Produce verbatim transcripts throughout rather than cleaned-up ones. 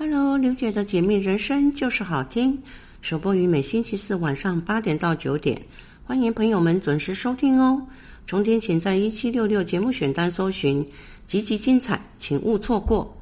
Hello， 刘姐的解密人生就是好听，首播于每星期四晚上八点到九点，欢迎朋友们准时收听哦。重点请在一七六六节目选单搜寻，集集精彩，请勿错过。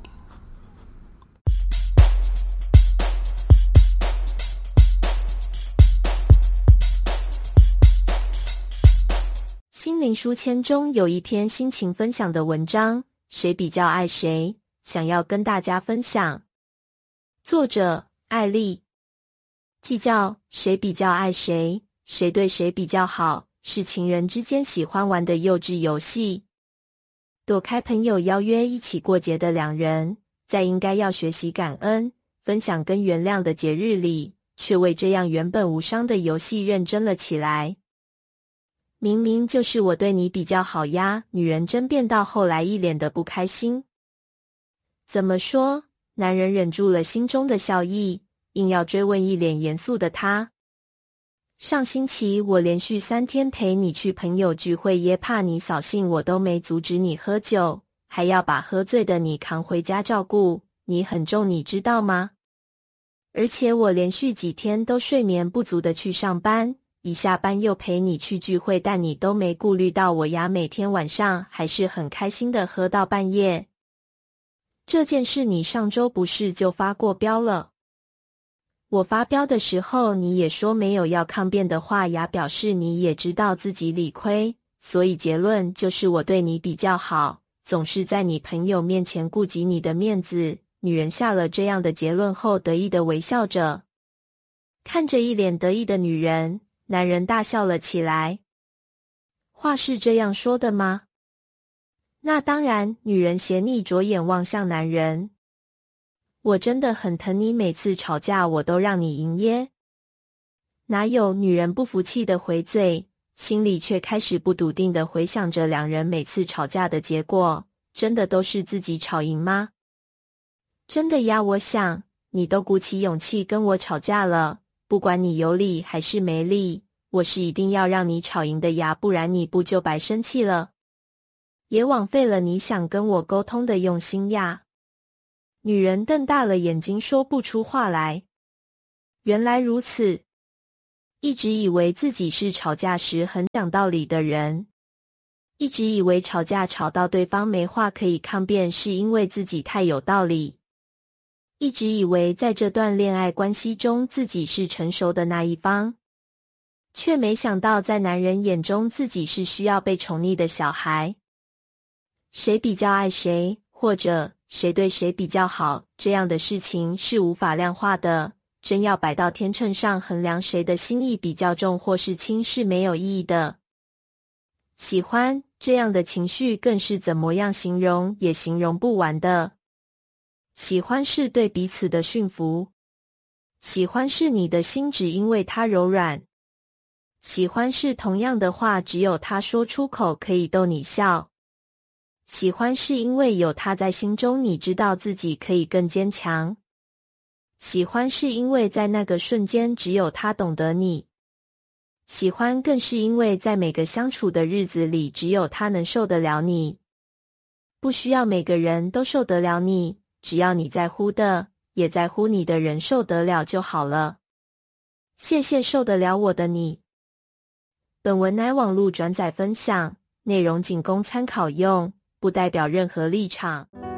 心灵书签中有一篇心情分享的文章，谁比较爱谁，想要跟大家分享。作者艾丽。计较谁比较爱谁，谁对谁比较好，是情人之间喜欢玩的幼稚游戏。躲开朋友邀约一起过节的两人，在应该要学习感恩、分享跟原谅的节日里，却为这样原本无伤的游戏认真了起来。明明就是我对你比较好呀，女人争辩到后来一脸的不开心。怎么说？男人忍住了心中的笑意，硬要追问一脸严肃的他。上星期我连续三天陪你去朋友聚会，也怕你扫兴，我都没阻止你喝酒，还要把喝醉的你扛回家照顾，你很重，你知道吗？而且我连续几天都睡眠不足的去上班，一下班又陪你去聚会，但你都没顾虑到我呀，每天晚上还是很开心的喝到半夜。这件事你上周不是就发过飙了？我发飙的时候你也说没有要抗辩的话呀，表示你也知道自己理亏，所以结论就是我对你比较好，总是在你朋友面前顾及你的面子。女人下了这样的结论后得意地微笑着，看着一脸得意的女人，男人大笑了起来。话是这样说的吗？那当然，女人斜睨着眼望向男人。我真的很疼你，每次吵架我都让你赢耶。哪有？女人不服气的回嘴，心里却开始不笃定的回想着两人每次吵架的结果，真的都是自己吵赢吗？真的呀，我想，你都鼓起勇气跟我吵架了，不管你有理还是没理，我是一定要让你吵赢的呀，不然你不就白生气了？也枉费了你想跟我沟通的用心呀。女人瞪大了眼睛说不出话来。原来如此，一直以为自己是吵架时很讲道理的人，一直以为吵架吵到对方没话可以抗辩是因为自己太有道理，一直以为在这段恋爱关系中自己是成熟的那一方，却没想到在男人眼中自己是需要被宠溺的小孩。谁比较爱谁，或者谁对谁比较好，这样的事情是无法量化的，真要摆到天秤上衡量谁的心意比较重或是轻是没有意义的。喜欢这样的情绪更是怎么样形容也形容不完的。喜欢是对彼此的驯服，喜欢是你的心只因为他柔软，喜欢是同样的话只有他说出口可以逗你笑，喜欢是因为有他在心中，你知道自己可以更坚强。喜欢是因为在那个瞬间只有他懂得你。喜欢更是因为在每个相处的日子里只有他能受得了你。不需要每个人都受得了你，只要你在乎的，也在乎你的人受得了就好了。谢谢受得了我的你。本文乃网络转载分享，内容仅供参考用，不代表任何立场。